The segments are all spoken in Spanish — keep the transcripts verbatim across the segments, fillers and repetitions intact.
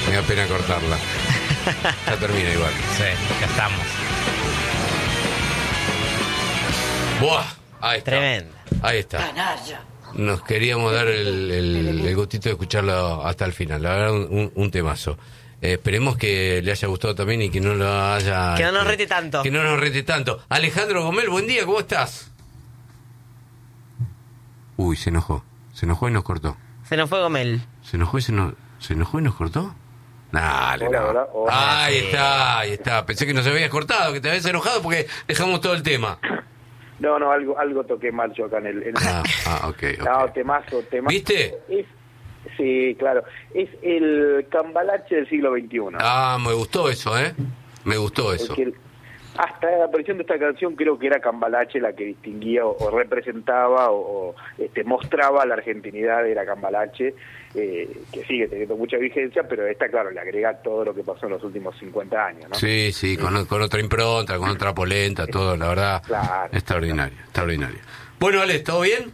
Me da pena cortarla. Ya termina igual. Sí, ya estamos. ¡Buah! Ahí está. Tremendo. Ahí está. Canalla. Nos queríamos dar el, el, el gustito de escucharlo hasta el final. La verdad, un, un temazo. Eh, esperemos que le haya gustado también y que no lo haya... Que no nos este, rete tanto. Que no nos rete tanto. Alejandro Gomel, buen día, ¿cómo estás? Uy, se enojó. Se enojó y nos cortó. Se nos fue Gomel. ¿Se enojó y se nos, ¿se enojó y nos cortó? Dale, Hola, no. hola, hola. Ahí Sí. está, ahí está. Pensé que nos habías cortado, que te habías enojado porque dejamos todo el tema. No, no, algo algo toqué mal yo acá en el... En el... Ah, ah, ok, ok. No, temazo, temazo. ¿Viste? Es, sí, claro. Es el cambalache del siglo veintiuno. Ah, me gustó eso, ¿eh? Me gustó eso. Porque el- hasta la aparición de esta canción creo que era Cambalache la que distinguía o, o representaba o, o, este, mostraba la argentinidad de la Cambalache, eh, que sigue teniendo mucha vigencia, pero esta, claro, le agrega todo lo que pasó en los últimos cincuenta años, ¿no? Sí, sí, con, con otra impronta, con otra polenta, todo, la verdad. Claro. Extraordinario, extraordinario. Bueno, Ale, ¿todo bien?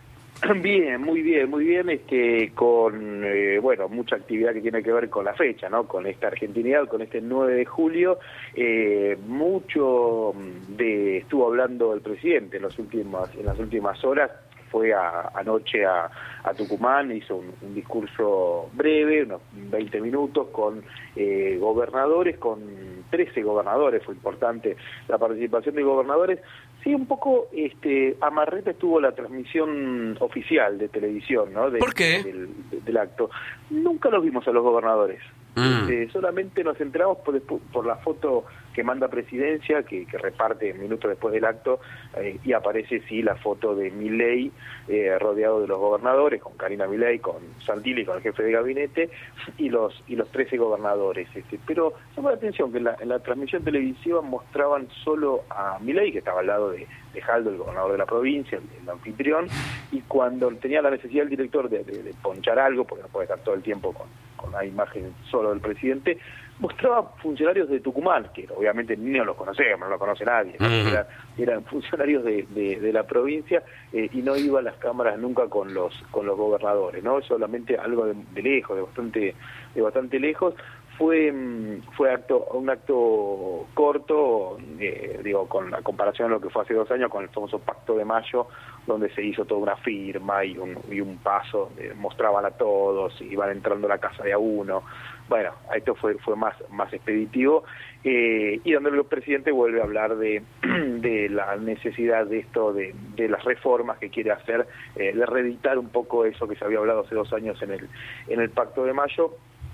Bien, muy bien, muy bien, este, con, eh, bueno, mucha actividad que tiene que ver con la fecha, ¿no? Con esta argentinidad, con este nueve de julio, eh, mucho de, estuvo hablando el presidente en los últimos, en las últimas horas, fue a, anoche a, a Tucumán, hizo un, un discurso breve, unos veinte minutos, con eh, gobernadores, con trece gobernadores, fue importante la participación de gobernadores. Sí, un poco, este, Amarrete tuvo la transmisión oficial de televisión, ¿no? De, ¿Por qué? Del, del acto. Nunca los vimos a los gobernadores. Mm. Este, solamente nos enteramos por, por la foto que manda Presidencia, que, que reparte minutos después del acto, eh, y aparece, sí, la foto de Milei eh, rodeado de los gobernadores, con Karina Milei, con Santilli, con el jefe de gabinete, y los y los trece gobernadores. Este. Pero llama la atención que en la, en la transmisión televisiva mostraban solo a Milei, que estaba al lado de, de Jaldo, el gobernador de la provincia, el, el anfitrión, y cuando tenía la necesidad el director de, de, de ponchar algo, porque no puede estar todo el tiempo con, con la imagen solo del presidente, mostraba funcionarios de Tucumán, que obviamente ni nos los conocemos, no lo conoce nadie, ¿no? Uh-huh. Era, eran funcionarios de, de, de la provincia, eh, y no iban las cámaras nunca con los con los gobernadores, ¿no? Solamente algo de, de lejos, de bastante de bastante lejos. Fue fue acto un acto corto, eh, digo, con la comparación a lo que fue hace dos años con el famoso Pacto de Mayo, donde se hizo toda una firma y un, y un paso, eh, mostraban a todos, iban entrando a la casa de a uno. Bueno, esto fue fue más más expeditivo, eh, y donde el presidente vuelve a hablar de, de la necesidad de esto, de, de las reformas que quiere hacer, eh, de reeditar un poco eso que se había hablado hace dos años en el en el Pacto de Mayo.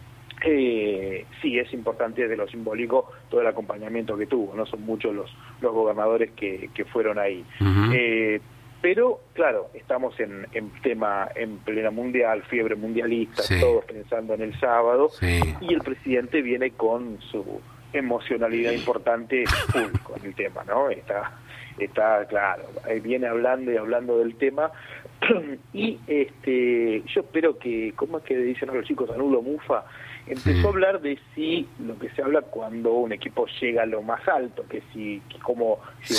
Eh, sí, es importante desde lo simbólico todo el acompañamiento que tuvo, no son muchos los los gobernadores que, que fueron ahí. Uh-huh. eh, pero claro, estamos en, en tema en plena mundial, fiebre mundialista, Sí. todos pensando en el sábado, Sí. y el presidente viene con su emocionalidad importante full con el tema, ¿no? Está, está claro, eh, viene hablando y hablando del tema. Y este yo espero que, ¿cómo es que dicen los chicos? Anulo Mufa empezó Sí. a hablar de si lo que se habla cuando un equipo llega a lo más alto, que si que como si